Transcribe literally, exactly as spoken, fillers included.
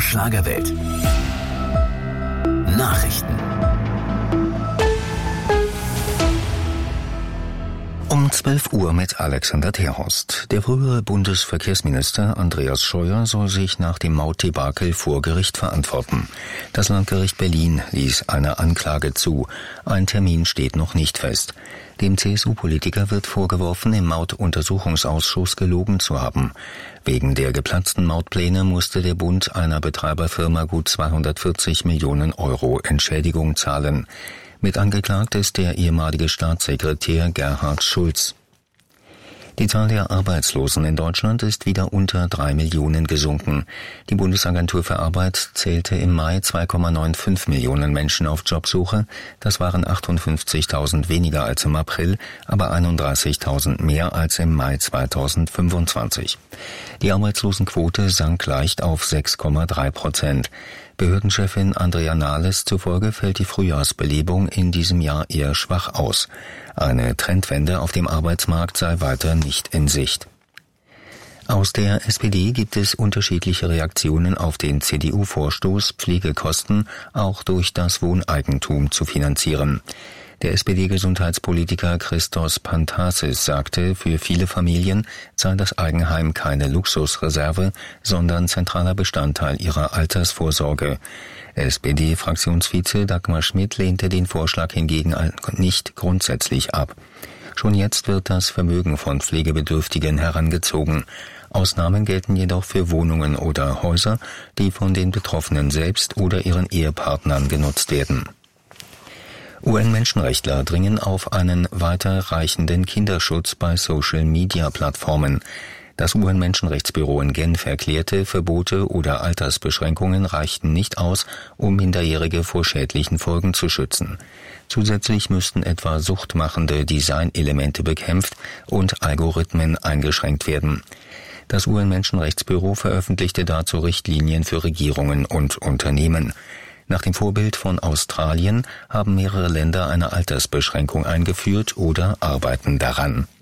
Schlagerwelt. Nachrichten. Um zwölf Uhr mit Alexander Terhorst. Der frühere Bundesverkehrsminister Andreas Scheuer soll sich nach dem Mautdebakel vor Gericht verantworten. Das Landgericht Berlin ließ eine Anklage zu. Ein Termin steht noch nicht fest. Dem C S U-Politiker wird vorgeworfen, im Mautuntersuchungsausschuss gelogen zu haben. Wegen der geplatzten Mautpläne musste der Bund einer Betreiberfirma gut zweihundertvierzig Millionen Euro Entschädigung zahlen. Mit angeklagt ist der ehemalige Staatssekretär Gerhard Schulz. Die Zahl der Arbeitslosen in Deutschland ist wieder unter drei Millionen gesunken. Die Bundesagentur für Arbeit zählte im Mai zwei Komma fünfundneunzig Millionen Menschen auf Jobsuche. Das waren achtundfünfzigtausend weniger als im April, aber einunddreißigtausend mehr als im Mai zweitausendfünfundzwanzig. Die Arbeitslosenquote sank leicht auf sechs Komma drei Prozent. Behördenchefin Andrea Nahles zufolge fällt die Frühjahrsbelebung in diesem Jahr eher schwach aus. Eine Trendwende auf dem Arbeitsmarkt sei weiter nicht in Sicht. Aus der S P D gibt es unterschiedliche Reaktionen auf den C D U-Vorstoß, Pflegekosten auch durch das Wohneigentum zu finanzieren. Der S P D-Gesundheitspolitiker Christos Pantasis sagte, für viele Familien sei das Eigenheim keine Luxusreserve, sondern zentraler Bestandteil ihrer Altersvorsorge. S P D-Fraktionsvize Dagmar Schmidt lehnte den Vorschlag hingegen nicht grundsätzlich ab. Schon jetzt wird das Vermögen von Pflegebedürftigen herangezogen. Ausnahmen gelten jedoch für Wohnungen oder Häuser, die von den Betroffenen selbst oder ihren Ehepartnern genutzt werden. U N-Menschenrechtler dringen auf einen weiterreichenden Kinderschutz bei Social-Media-Plattformen. Das U N-Menschenrechtsbüro in Genf erklärte, Verbote oder Altersbeschränkungen reichten nicht aus, um Minderjährige vor schädlichen Folgen zu schützen. Zusätzlich müssten etwa suchtmachende Designelemente bekämpft und Algorithmen eingeschränkt werden. Das U N-Menschenrechtsbüro veröffentlichte dazu Richtlinien für Regierungen und Unternehmen. Nach dem Vorbild von Australien haben mehrere Länder eine Altersbeschränkung eingeführt oder arbeiten daran.